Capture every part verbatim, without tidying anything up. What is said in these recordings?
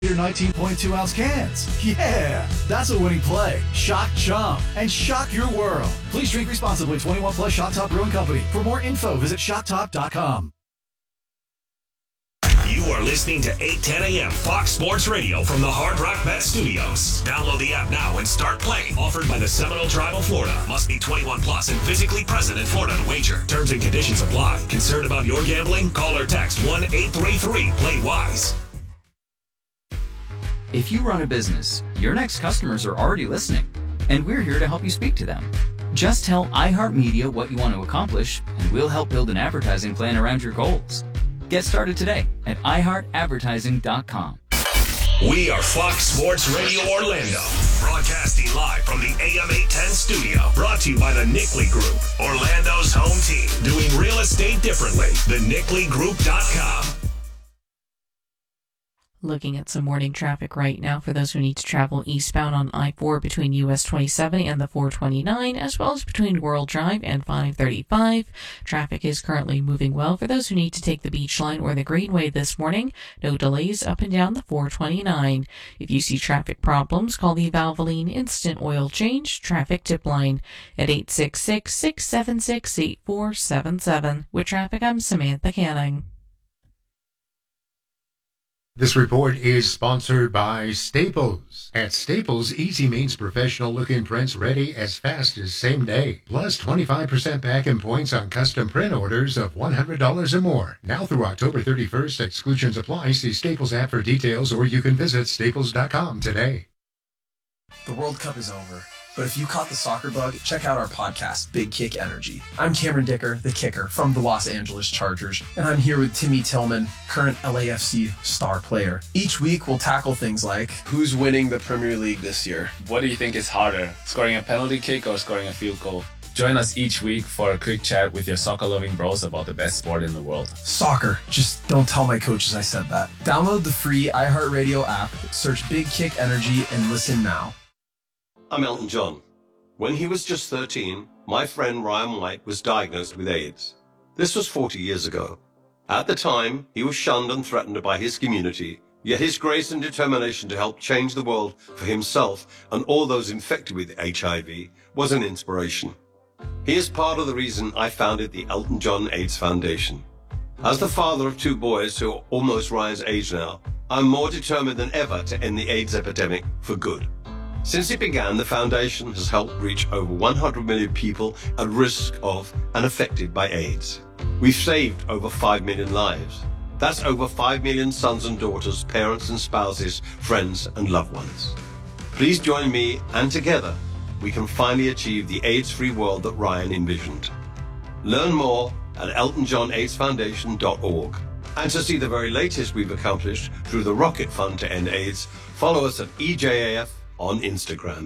Your nineteen point two ounce cans. Yeah, that's a winning play. Shock Chum and shock your world. Please drink responsibly. twenty-one plus Shock Top Brewing Company. For more info, visit shock top dot com. You are listening to eight ten a.m. Fox Sports Radio from the Hard Rock Bet Studios. Download the app now and start playing. Offered by the Seminole Tribe of Florida. Must be twenty-one plus and physically present in Florida to wager. Terms and conditions apply. Concerned about your gambling? Call or text one eight three three play wise. If you run a business, your next customers are already listening, and we're here to help you speak to them. Just tell iHeartMedia what you want to accomplish, and we'll help build an advertising plan around your goals. Get started today at i heart advertising dot com. We are Fox Sports Radio Orlando, broadcasting live from the A M eight ten studio. Brought to you by the Nickley Group, Orlando's home team, doing real estate differently. the nickley group dot com. Looking at some morning traffic right now for those who need to travel eastbound on I four between U S twenty-seven and the four twenty-nine, as well as between World Drive and five thirty-five. Traffic is currently moving well for those who need to take the Beach Line or the Greenway this morning. No delays up and down the four twenty-nine. If you see traffic problems, call the Valvoline Instant Oil Change Traffic Tip Line at eight six six, six seven six, eight four seven seven. With traffic, I'm Samantha Canning. This report is sponsored by Staples. At Staples, easy means professional-looking prints ready as fast as same day. Plus twenty-five percent back in points on custom print orders of one hundred dollars or more. Now through October thirty-first, exclusions apply. See Staples app for details, or you can visit staples dot com today. The World Cup is over. But if you caught the soccer bug, check out our podcast, Big Kick Energy. I'm Cameron Dicker, the kicker from the Los Angeles Chargers, and I'm here with Timmy Tillman, current L A F C star player. Each week, we'll tackle things like, who's winning the Premier League this year? What do you think is harder, scoring a penalty kick or scoring a field goal? Join us each week for a quick chat with your soccer-loving bros about the best sport in the world. Soccer. Just don't tell my coaches I said that. Download the free iHeartRadio app, search Big Kick Energy, and listen now. I'm Elton John. When he was just thirteen, my friend Ryan White was diagnosed with AIDS. This was forty years ago. At the time, he was shunned and threatened by his community, yet his grace and determination to help change the world for himself and all those infected with H I V was an inspiration. He is part of the reason I founded the Elton John AIDS Foundation. As the father of two boys who are almost Ryan's age now, I'm more determined than ever to end the AIDS epidemic for good. Since it began, the foundation has helped reach over one hundred million people at risk of and affected by AIDS. We've saved over five million lives. That's over five million sons and daughters, parents and spouses, friends and loved ones. Please join me, and together we can finally achieve the AIDS-free world that Ryan envisioned. Learn more at elton john aids foundation dot org. And to see the very latest we've accomplished through the Rocket Fund to End AIDS, follow us at E J A F on Instagram.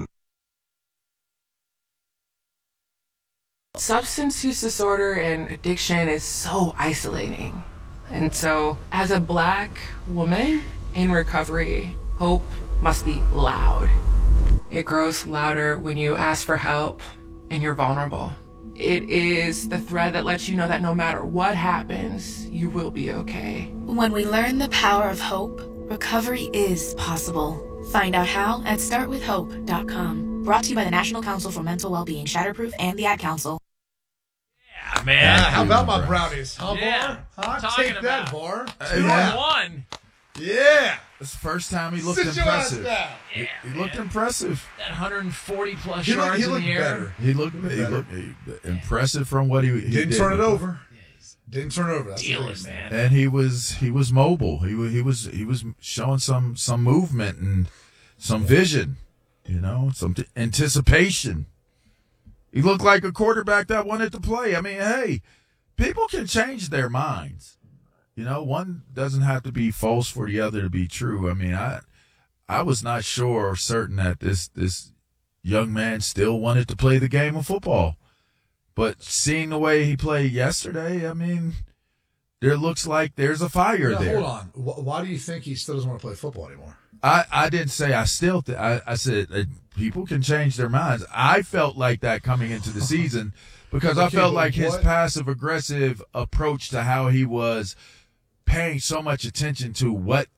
Substance use disorder and addiction is so isolating. And so, as a Black woman in recovery, hope must be loud. It grows louder when you ask for help and you're vulnerable. It is the thread that lets you know that no matter what happens, you will be okay. When we learn the power of hope, recovery is possible. Find out how at start with hope dot com. Brought to you by the National Council for Mental Wellbeing, Shatterproof, and the Ad Council. Yeah, man. Yeah, how about my brownies? Huh, Yeah, Var? Huh? talking Take that, about. Var. Two Yeah. on one. Yeah. That's the first time he looked Sit your ass impressive. down. He, he looked impressive. That one hundred forty plus He looked- yards he in looked the air. better. He looked, he better. looked he, impressive from what he, he Didn't did. turn it over. Didn't turn it over. That's Dealing, the biggest thing. man. And he was he was mobile. He was he was he was showing some some movement and some vision, you know, some t- anticipation. He looked like a quarterback that wanted to play. I mean, hey, people can change their minds. You know, one doesn't have to be false for the other to be true. I mean, I I was not sure or certain that this this young man still wanted to play the game of football. But seeing the way he played yesterday, I mean, there looks like there's a fire Now, there. hold on. Wh- Why do you think he still doesn't want to play football anymore? I, I didn't say I still th- I, I said uh, people can change their minds. I felt like that coming into the season because I Okay, felt but like his what- passive aggressive approach to how he was paying so much attention to what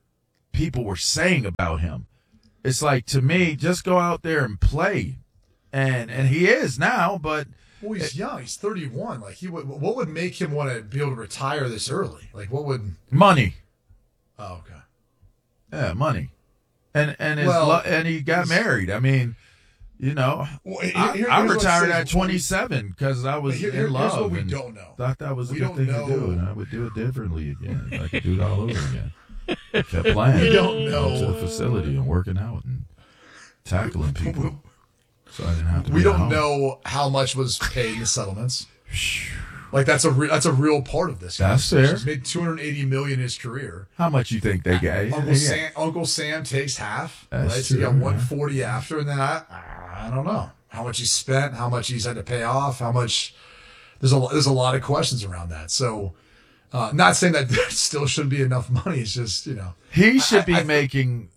people were saying about him. It's like, to me, just go out there and play. And and he is now, but well, he's it, young. He's thirty-one. Like he would, what would make him want to be able to retire this early? Like what would money? Oh, okay. Yeah, money. And and his well, lo- and he got married. I mean, you know, well, here, I, here, I retired at twenty-seven because I was here, in here, love. Here's what we and don't know. Thought that was a we good thing know. to do, and I would do it differently again. If I could do it all over again. Kept playing. We don't know. To the facility and working out and tackling people. So I didn't have to. We be don't at home. know how much was paid in the settlements. Like that's a re- that's a real part of this. That's fair. He's made two hundred eighty million in his career. How much you think they got? Uncle yeah. Sam, Uncle Sam takes half. That's right, so you true, got one forty after, and then I I don't know how much he spent, how much he's had to pay off, how much. There's a there's a lot of questions around that. So, uh, not saying that there still shouldn't be enough money. It's just you know he should I, be I, making.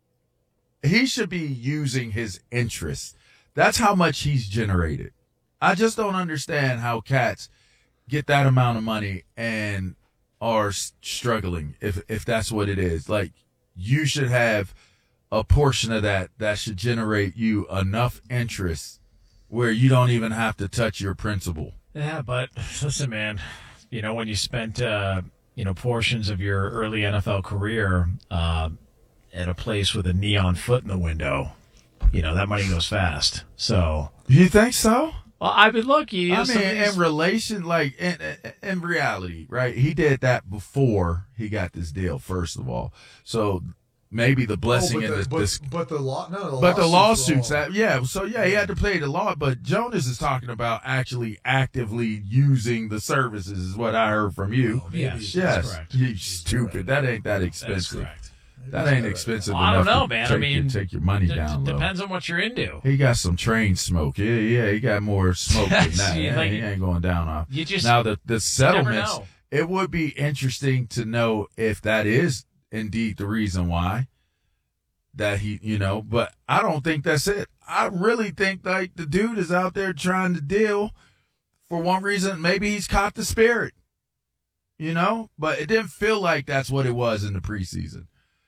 He should be using his interest. That's how much he's generated. I just don't understand how cats get that amount of money and are s- struggling if if that's what it is. Like, you should have a portion of that that should generate you enough interest where you don't even have to touch your principal. Yeah, but listen, man, you know, when you spent, uh, you know, portions of your early N F L career uh, at a place with a neon foot in the window, you know, that money goes fast. So. You think so? Well, I mean, look, you know, I mean, in relation, like, in, in reality, right? He did that before he got this deal, first of all. So maybe the blessing oh, but in the, this. but, this but the law, no, the but the lawsuits, all, that, yeah. So, yeah, he had to pay the law. But Jonas is talking about actually actively using the services, is what I heard from you. Oh, yes, yes. correct. You stupid. That ain't that expensive. That is correct. That ain't expensive well, I don't enough know, to man. Take, I mean, your, take your money d- down low. Depends on what you're into. He got some train smoke. Yeah, yeah, he got more smoke than that. See, Yeah, like, he ain't going down off. You just now the the settlements. know. It would be interesting to know if that is indeed the reason why that he, you know. But I don't think that's it. I really think like the dude is out there trying to deal for one reason. Maybe he's caught the spirit, you know. But it didn't feel like that's what it was in the preseason.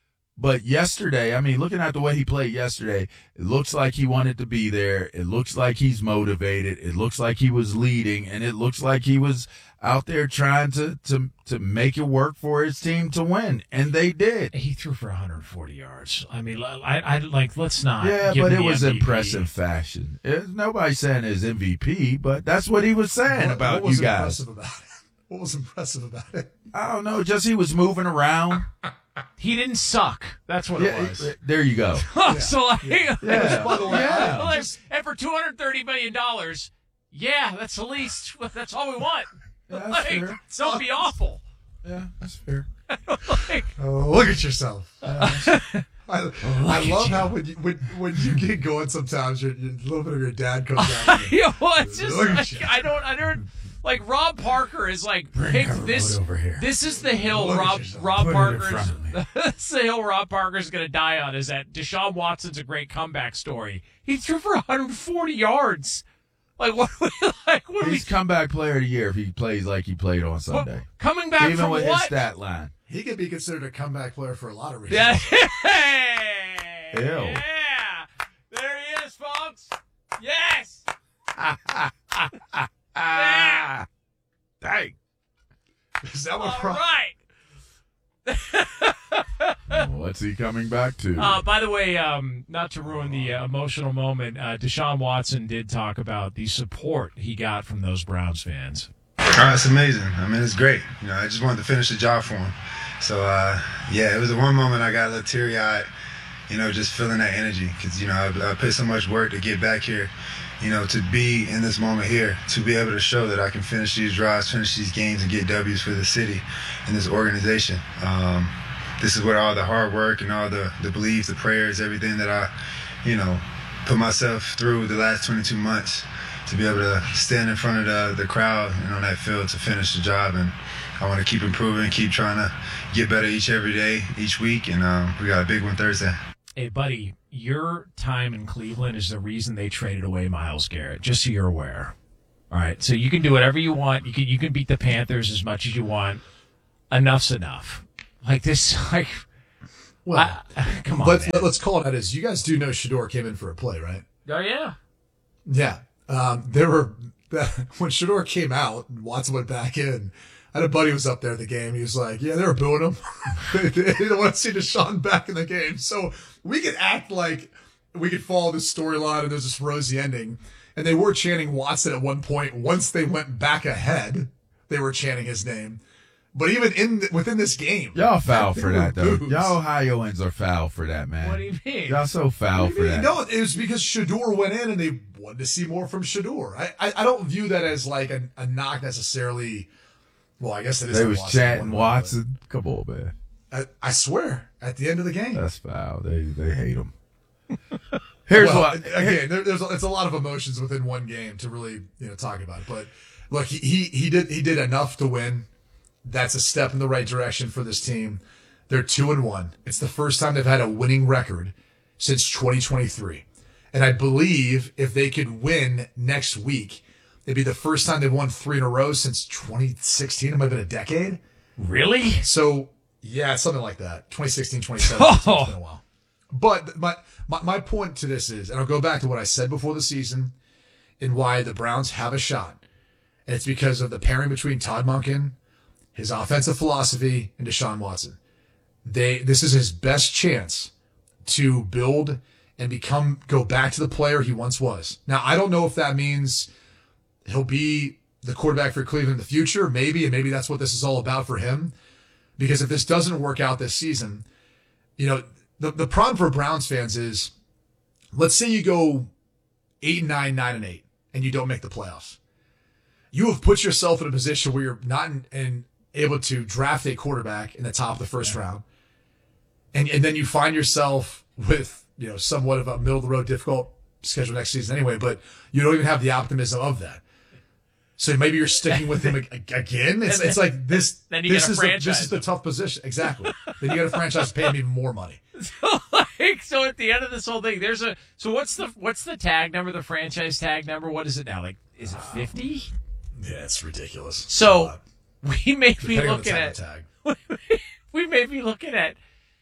But yesterday, I mean, looking at the way he played yesterday, it looks like he wanted to be there. It looks like he's motivated. It looks like he was leading, and it looks like he was out there trying to to to make it work for his team to win, and they did. He threw for one hundred forty yards. I mean, I, I like let's not. Yeah, give but him it the was M V P. impressive fashion. It, nobody's saying it's M V P, but that's what he was saying what, about what was you guys. Impressive about it? What was impressive about it? I don't know. Just he was moving around. He didn't suck. That's what Yeah, it was. it- there you go. so like, Yeah. By the way, Yeah. I- like, and for two hundred thirty million dollars, yeah, that's the least. That's all we want. Yeah, that's like, fair. don't be awful. Yeah, that's fair. like, Oh, look at yourself. I, I at love you. how when you, when, when you get going, sometimes your, your, a little bit of your dad comes out. you know, it's just Look at like, you. I don't, I don't. Like Rob Parker is like Bring pick her remote this. over here. This is the hill Look at Rob yourself. Rob Put it in Parker's. front of me. This is the hill Rob Parker's going to die on. Is that Deshaun Watson's a great comeback story? He threw for one hundred forty yards. Like what? Are we, like what? Are we, He's comeback player of the year if he plays like he played on Sunday. what- coming back Even from with what? his stat line. He could be considered a comeback player for a lot of reasons. Yeah. Ew. Yeah. There he is, folks. Yes. Ah, dang. Is that what All Rob- right. What's he coming back to? Uh, by the way, um, not to ruin the uh, emotional moment, uh, Deshaun Watson did talk about the support he got from those Browns fans. Oh, it's amazing. I mean, it's great. You know, I just wanted to finish the job for him. So, uh, yeah, it was the one moment I got a little teary-eyed, you know, just feeling that energy. Because, you know, I, I put so much work to get back here, you know, to be in this moment here, to be able to show that I can finish these drives, finish these games, and get W's for the city and this organization. Um, this is where all the hard work and all the, the belief, the prayers, everything that I, you know, put myself through the last twenty-two months to be able to stand in front of the, the crowd and on that field to finish the job. And I want to keep improving, keep trying to get better each every day, each week. And um, we got a big one Thursday. Hey, buddy, your time in Cleveland is the reason they traded away Myles Garrett, just so you're aware. All right, so you can do whatever you want. You can you can beat the Panthers as much as you want. Enough's enough. Like this, like Well, I, come on, let's, man. let's call it as you guys do know Shedeur came in for a play, right? Oh, yeah. Yeah. Um, there were, when Shedeur came out and Watson went back in, I had a buddy who was up there at the game. He was like, yeah, they were booing him. they didn't want to see Deshaun back in the game. So we could act like we could follow this storyline and there's this rosy ending. And they were chanting Watson at one point. Once they went back ahead, they were chanting his name. But even in within this game, y'all foul for that, though. boos. Y'all Ohioans are foul for that, man. What do you mean? Y'all so foul for that. No, it was because Shedeur went in and they wanted to see more from Shedeur. I, I, I don't view that as like a, a knock necessarily. Well, I guess it is. They was Watson chanting one, Watson. Come on, man. I, I swear, at the end of the game. That's foul. They they hate him. Here's well, what. Again, there, there's it's a lot of emotions within one game to really you know talk about it. But look, he, he he did he did enough to win. That's a step in the right direction for this team. They're two and one. It's the first time they've had a winning record since twenty twenty-three. And I believe if they could win next week, it'd be the first time they've won three in a row since twenty sixteen. It might have been a decade. Really? So, yeah, something like that. twenty sixteen, twenty seventeen. Oh. It's been a while. But my, my, my point to this is, and I'll go back to what I said before the season and why the Browns have a shot. And it's because of the pairing between Todd Monken, his offensive philosophy, and Deshaun Watson. They This is his best chance to build and become go back to the player he once was. Now, I don't know if that means he'll be the quarterback for Cleveland in the future, maybe, and maybe that's what this is all about for him. Because if this doesn't work out this season, you know, the, the problem for Browns fans is, let's say you go eight and nine, nine and eight, and you don't make the playoffs. You have put yourself in a position where you're not in, in able to draft a quarterback in the top of the first round. And and then you find yourself with, you know, somewhat of a middle of the road difficult schedule next season anyway, but you don't even have the optimism of that. So maybe you're sticking with him again. It's then, it's like this. Then you this gotta is the, this is the him. tough position. Exactly. Then you got to franchise pay him even more money. So, like, so at the end of this whole thing, there's a. So what's the what's the tag number? The franchise tag number? What is it now? Like, is it fifty? Yeah, it's ridiculous. So uh, we may be Depending on the looking time at. of tag. We may be looking at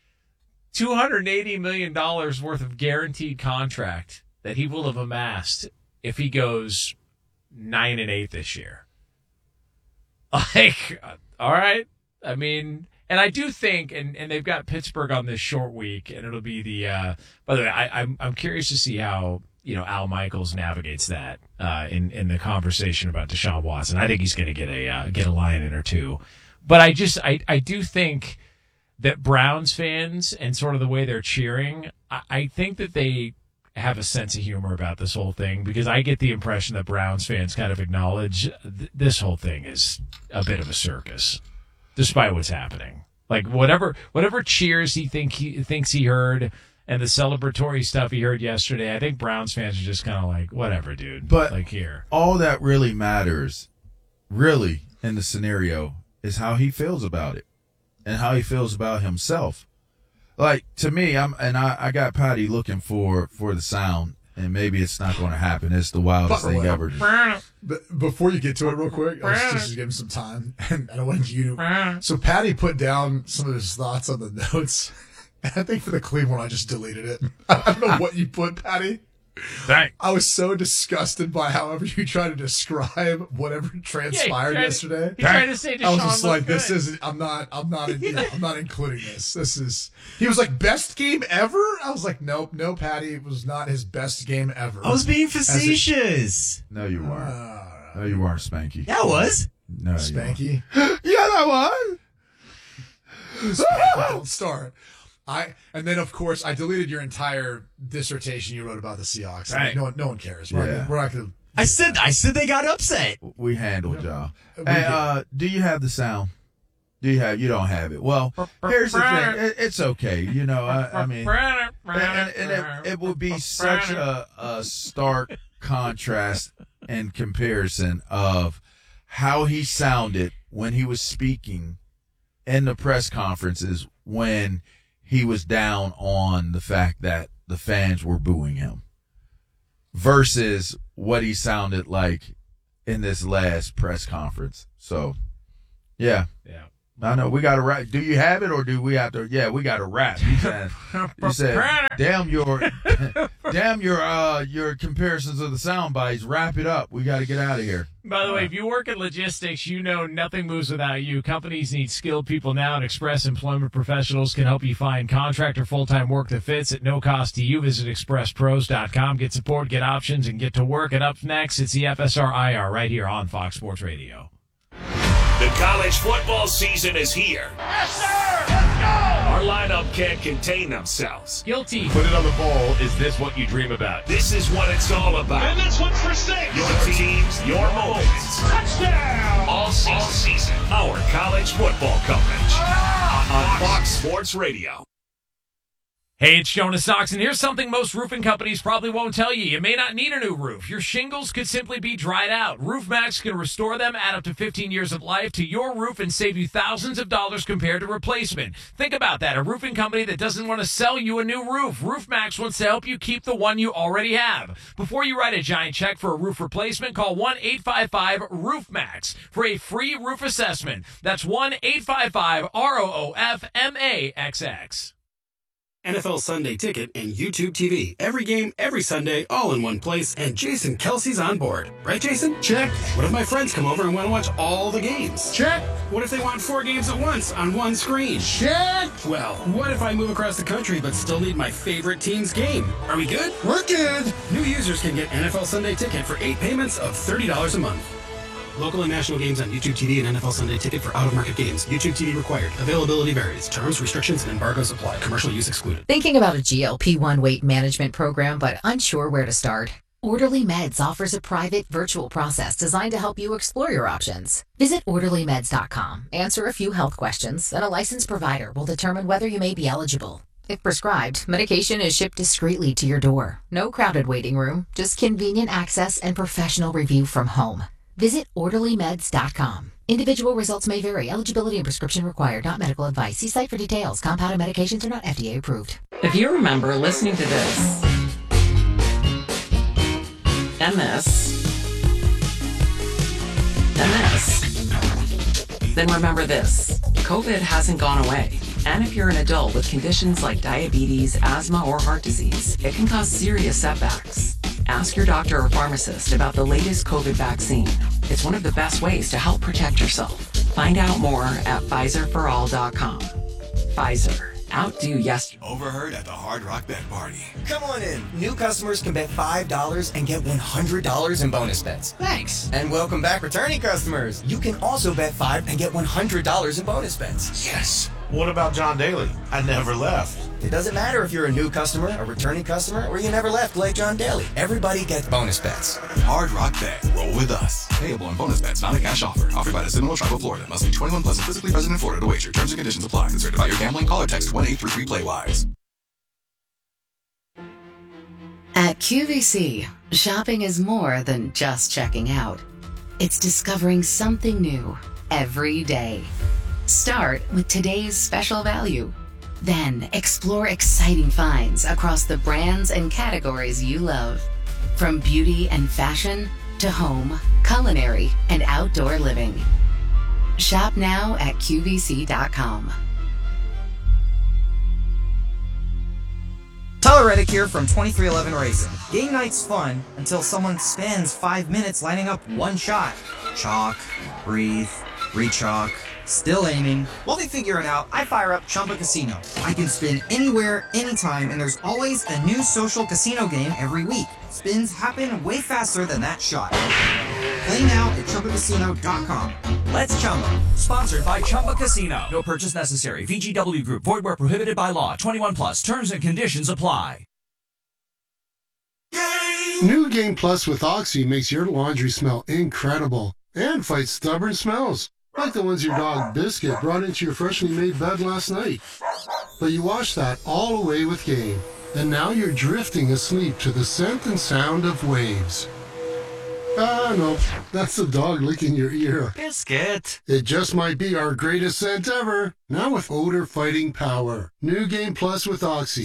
two hundred eighty million dollars worth of guaranteed contract that he will have amassed if he goes nine and eight this year. Like, all right. I mean, and I do think, and, and they've got Pittsburgh on this short week, and it'll be the. Uh, by the way, I, I'm I'm curious to see how you know Al Michaels navigates that uh, in in the conversation about Deshaun Watson. I think he's going to get a uh, get a line in or two, but I just I I do think that Browns fans and sort of the way they're cheering, I, I think that they have a sense of humor about this whole thing, because I get the impression that Browns fans kind of acknowledge th- this whole thing is a bit of a circus, despite what's happening. Like whatever whatever cheers he think he thinks he heard and the celebratory stuff he heard yesterday, I think Browns fans are just kind of like, whatever, dude. But like here, all that really matters, really, in the scenario is how he feels about it and how he feels about himself. Like, to me, I'm and I, I got Patty looking for, for the sound, and maybe it's not going to happen. It's the wildest thing ever. But before you get to it real quick, I was just to give him some time, and I don't want you to. So Patty put down some of his thoughts on the notes. And I think for the Cleveland, I just deleted it. I don't know what you put, Patty. Thanks. I was so disgusted by however you tried to describe whatever transpired yeah, yesterday. To, he tried to say Deshaun I was just like, good. "This isn't. I'm not. I'm not. You know, I'm not including this. This is." He was like, "Best game ever." I was like, "Nope, no, Patty. It was not his best game ever." I was being facetious. No, you weren't. Uh, no, you weren't, Spanky. Yeah, I was. No, Spanky. yeah, that was. Spanky, don't start. I and then of course I deleted your entire dissertation you wrote about the Seahawks. Right. I mean, no one, no one cares. We're, Yeah. not, we're not going to. I said, I said they got upset. We handled y'all. We Hey, did. uh, do you have the sound? Do you have? You don't have it. Well, here's the thing. It, it's okay. You know, I, I mean, and, and it, it would be such a, a stark contrast and comparison of how he sounded when he was speaking in the press conferences when he was down on the fact that the fans were booing him versus what he sounded like in this last press conference. So, yeah. Yeah. I know we got to wrap. Do you have it or do we have to? Yeah, we got to wrap. He said, he said damn your, damn your, uh, your comparisons of the sound bites. Wrap it up. We got to get out of here. By the way, if you work in logistics, you know nothing moves without you. Companies need skilled people now, and Express Employment Professionals can help you find contract or full-time work that fits at no cost to you. Visit express pros dot com. Get support, get options, and get to work. And up next, it's the F S R I R right here on Fox Sports Radio. The college football season is here. Yes, sir! Let's go! Our lineup can't contain themselves. Guilty. Put it on the bowl. Is this what you dream about? This is what it's all about. And this one's for six. Your teams, your moments. Touchdown! All season, all season. Our college football coverage on Fox Sports Radio. Hey, it's Jonas Knox, and here's something most roofing companies probably won't tell you. You may not need a new roof. Your shingles could simply be dried out. RoofMax can restore them, add up to fifteen years of life to your roof, and save you thousands of dollars compared to replacement. Think about that. A roofing company that doesn't want to sell you a new roof. RoofMax wants to help you keep the one you already have. Before you write a giant check for a roof replacement, call one eight five five RoofMax for a free roof assessment. That's one eight five five R O O F M A X X. N F L Sunday Ticket and YouTube T V. Every game, every Sunday, all in one place, and Jason Kelsey's on board. Right, Jason? Check. What if my friends come over and want to watch all the games? Check. What if they want four games at once on one screen? Check. Well, what if I move across the country but still need my favorite team's game? Are we good? We're good. New users can get N F L Sunday Ticket for eight payments of thirty dollars a month. Local and national games on YouTube T V and N F L Sunday Ticket for out-of-market games. YouTube T V required. Availability varies. Terms, restrictions, and embargoes apply. Commercial use excluded. Thinking about a G L P one weight management program but unsure where to start? Orderly Meds offers a private virtual process designed to help you explore your options. Visit orderly meds dot com, answer a few health questions, and a licensed provider will determine whether you may be eligible. If prescribed, medication is shipped discreetly to your door. No crowded waiting room, just convenient access and professional review from home. Visit orderly meds dot com. Individual results may vary. Eligibility and prescription required. Not medical advice. See site for details. Compounded medications are not F D A approved. If you remember listening to this, and this, and this, then remember this. COVID hasn't gone away. And if you're an adult with conditions like diabetes, asthma, or heart disease, it can cause serious setbacks. Ask your doctor or pharmacist about the latest COVID vaccine. It's one of the best ways to help protect yourself. Find out more at Pfizer for all dot com. Pfizer. Outdo yesterday. Overheard at the Hard Rock Bet Party. Come on in. New customers can bet five dollars and get one hundred dollars in bonus bets. Thanks. And welcome back returning customers. You can also bet five and get one hundred dollars in bonus bets. Yes. What about John Daly? I never left. It doesn't matter if you're a new customer, a returning customer, or you never left like John Daly. Everybody gets bonus bets. Hard Rock Bet. Roll with us. Payable on bonus bets, not a cash offer. Offered by the Seminole Tribe of Florida. Must be twenty-one plus and physically present in Florida to wager. Terms and conditions apply. Concerned about your gambling? Call or text one eight three three play wise. At Q V C, shopping is more than just checking out. It's discovering something new every day. Start with today's special value. Then explore exciting finds across the brands and categories you love. From beauty and fashion to home, culinary, and outdoor living. Shop now at Q V C dot com. Tyler Reddick here from twenty-three eleven Racing. Game night's fun until someone spends five minutes lining up one shot. Chalk, breathe, re-chalk, still aiming. While they figure it out, I fire up Chumba Casino. I can spin anywhere, anytime, and there's always a new social casino game every week. Spins happen way faster than that shot. Play now at Chumba Casino dot com. Let's Chumba. Sponsored by Chumba Casino. No purchase necessary. V G W Group. Void where prohibited by law. twenty-one plus. Terms and conditions apply. New Game Plus with Oxy makes your laundry smell incredible and fights stubborn smells, like the ones your dog Biscuit brought into your freshly made bed last night. But you washed that all away with Game, and now you're drifting asleep to the scent and sound of waves. Ah, no, that's the dog licking your ear. Biscuit. It just might be our greatest scent ever, now with odor-fighting power. New Game Plus with Oxy.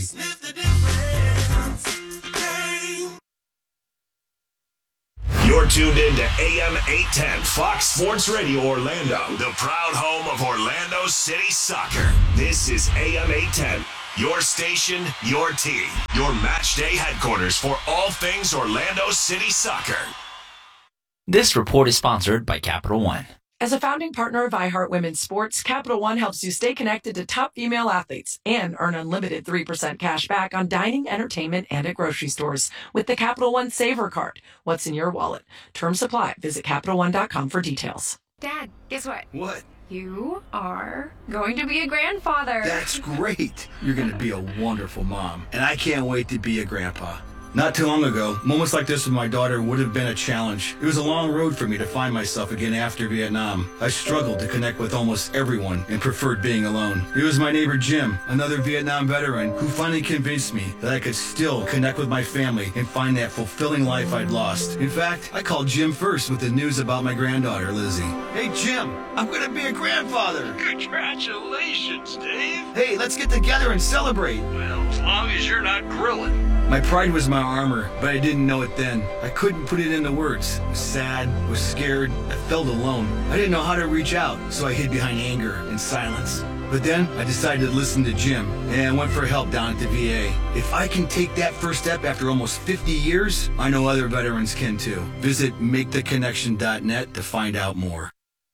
You're tuned in to A M eight ten Fox Sports Radio Orlando, the proud home of Orlando City Soccer. This is A M eight ten, your station, your team, your match day headquarters for all things Orlando City Soccer. This report is sponsored by Capital One. As a founding partner of iHeart Women's Sports, Capital One helps you stay connected to top female athletes and earn unlimited three percent cash back on dining, entertainment, and at grocery stores with the Capital One Saver Card. What's in your wallet? Terms apply. Visit Capital One dot com for details. Dad, guess what? What? You are going to be a grandfather. That's great. You're going to be a wonderful mom, and I can't wait to be a grandpa. Not too long ago, moments like this with my daughter would have been a challenge. It was a long road for me to find myself again after Vietnam. I struggled to connect with almost everyone and preferred being alone. It was my neighbor Jim, another Vietnam veteran, who finally convinced me that I could still connect with my family and find that fulfilling life I'd lost. In fact, I called Jim first with the news about my granddaughter, Lizzie. Hey Jim, I'm gonna be a grandfather. Congratulations, Dave. Hey, let's get together and celebrate. Well, as long as you're not grilling. My pride was my armor, but I didn't know it then. I couldn't put it into words. I was sad, was scared, I felt alone. I didn't know how to reach out, so I hid behind anger and silence. But then I decided to listen to Jim and went for help down at the V A. If I can take that first step after almost fifty years, I know other veterans can too. Visit make the connection dot net to find out more.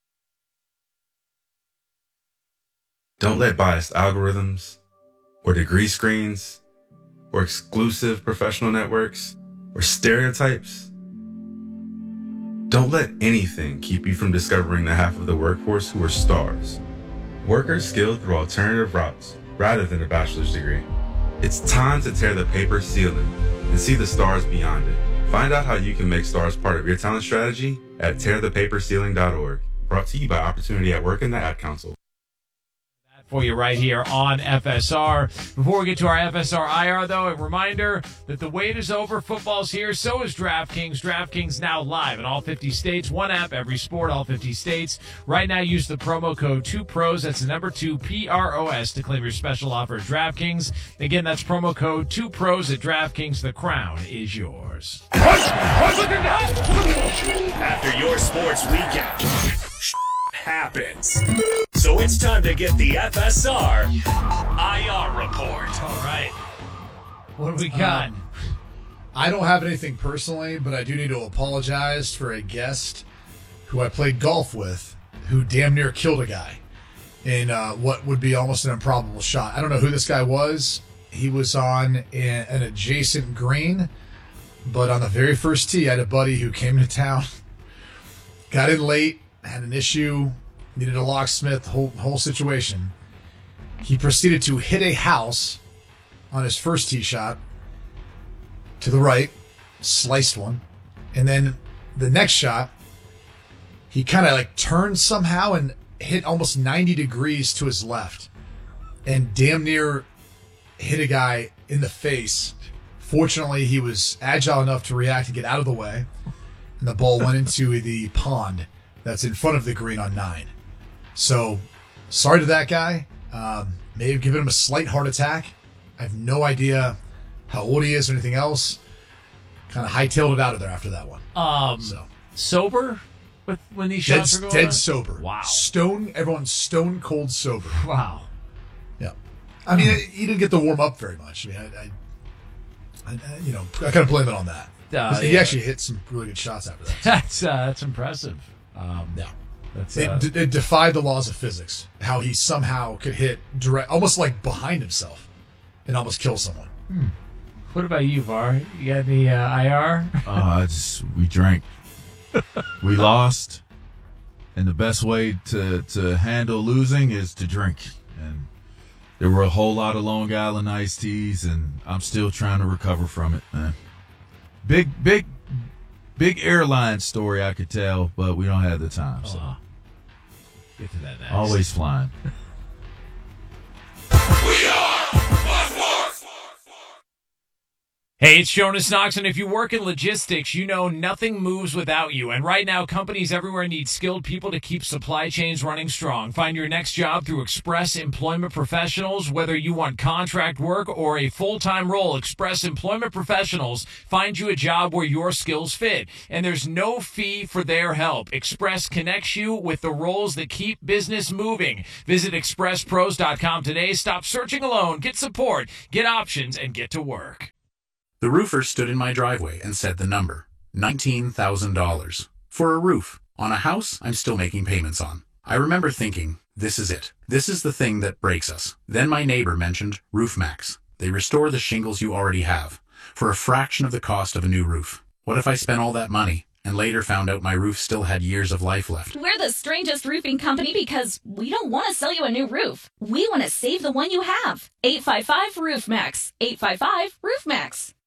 Don't let biased algorithms or degree screens or exclusive professional networks or stereotypes. Don't let anything keep you from discovering the half of the workforce who are stars. Workers skilled through alternative routes rather than a bachelor's degree. It's time to tear the paper ceiling and see the stars beyond it. Find out how you can make stars part of your talent strategy at tear the paper ceiling dot org. Brought to you by Opportunity at Work and the Ad Council. For you right here on F S R. Before we get to our F S R I R, though, a reminder that the wait is over. Football's here. So is DraftKings. DraftKings now live in all fifty states. One app, every sport, all fifty states. Right now, use the promo code two pros. That's the number two, P R O S, to claim your special offer at DraftKings. Again, that's promo code two pros at DraftKings. The crown is yours. After your sports weekend, happens. So it's time to get the F S R I R report. All right. What do we got? Um, I don't have anything personally, but I do need to apologize for a guest who I played golf with who damn near killed a guy in uh, what would be almost an improbable shot. I don't know who this guy was. He was on an, an adjacent green, but on the very first tee, I had a buddy who came to town, got in late, had an issue, needed a locksmith, whole whole situation. He proceeded to hit a house on his first tee shot to the right, sliced one, and then the next shot, he kind of like turned somehow and hit almost ninety degrees to his left, and damn near hit a guy in the face. Fortunately, he was agile enough to react and get out of the way, and the ball went into the pond that's in front of the green on nine. So, sorry to that guy. Um, may have given him a slight heart attack. I have no idea how old he is or anything else. Kind of hightailed it out of there after that one. Um, so sober with when these dead, shots are going dead on? sober. Wow. Stone. Everyone's stone cold sober. Wow. Yeah. I mean, he didn't get to warm up very much. I mean, I, I, I you know, I kind of blame it on that. Uh, he yeah. actually hit some really good shots after that. That's uh, that's impressive. Um, yeah. That's, It, uh, d- it defied the laws of physics. How he somehow could hit direct, almost like behind himself, and almost kill someone. hmm. What about you, Var? You got any uh, I R? Uh, just we drank, we lost, and the best way to to handle losing is to drink. And there were a whole lot of Long Island iced teas, and I'm still trying to recover from it, man. Big, big, big airline story I could tell, but we don't have the time. So. Uh, get to that next. Always flying. Hey, it's Jonas Knox, and if you work in logistics, you know nothing moves without you. And right now, companies everywhere need skilled people to keep supply chains running strong. Find your next job through Express Employment Professionals. Whether you want contract work or a full-time role, Express Employment Professionals find you a job where your skills fit. And there's no fee for their help. Express connects you with the roles that keep business moving. Visit express pros dot com today. Stop searching alone. Get support, get options, and get to work. The roofer stood in my driveway and said the number, nineteen thousand dollars. For a roof on a house I'm still making payments on. I remember thinking, this is it. This is the thing that breaks us. Then my neighbor mentioned RoofMax. They restore the shingles you already have for a fraction of the cost of a new roof. What if I spent all that money and later found out my roof still had years of life left? We're the strangest roofing company because we don't want to sell you a new roof. We want to save the one you have. eight five five, RoofMax. eight five five, RoofMax.